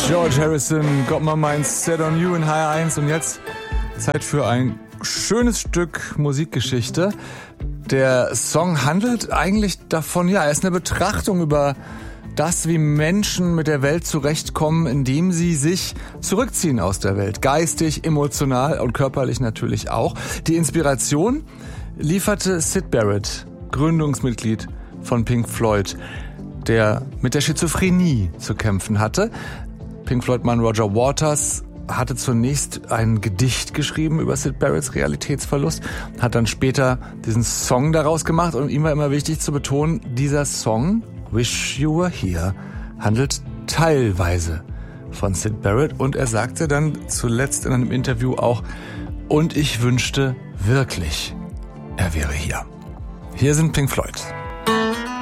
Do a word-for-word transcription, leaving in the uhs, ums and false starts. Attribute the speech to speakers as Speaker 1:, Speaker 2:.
Speaker 1: George Harrison, Got My Mind Set on You in H R eins und jetzt Zeit für ein schönes Stück Musikgeschichte. Der Song handelt eigentlich davon, ja, er ist eine Betrachtung über das, wie Menschen mit der Welt zurechtkommen, indem sie sich zurückziehen aus der Welt. Geistig, emotional und körperlich natürlich auch. Die Inspiration lieferte Syd Barrett, Gründungsmitglied von Pink Floyd, der mit der Schizophrenie zu kämpfen hatte. Pink Floyd-Mann Roger Waters hatte zunächst ein Gedicht geschrieben über Syd Barretts Realitätsverlust, hat dann später diesen Song daraus gemacht und ihm war immer wichtig zu betonen, dieser Song, Wish You Were Here, handelt teilweise von Syd Barrett und er sagte dann zuletzt in einem Interview auch, und ich wünschte wirklich, er wäre hier. Hier sind Pink Floyd.